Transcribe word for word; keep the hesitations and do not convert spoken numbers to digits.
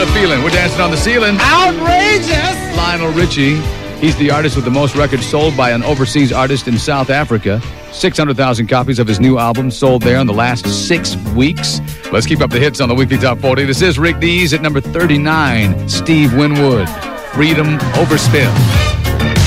a feeling. We're dancing on the ceiling. Outrageous! Lionel Richie. He's the artist with the most records sold by an overseas artist in South Africa. six hundred thousand copies of his new album sold there in the last six weeks. Let's keep up the hits on the Weekly Top forty. This is Rick Dees at number thirty-nine. Steve Winwood, Freedom Overspin.